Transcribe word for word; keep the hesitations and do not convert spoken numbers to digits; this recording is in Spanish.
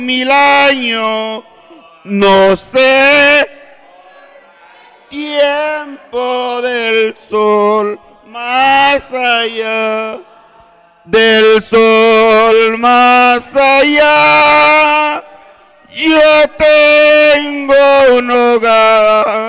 mil años, no sé, tiempo del sol, más allá, del sol, más allá, yo tengo un hogar.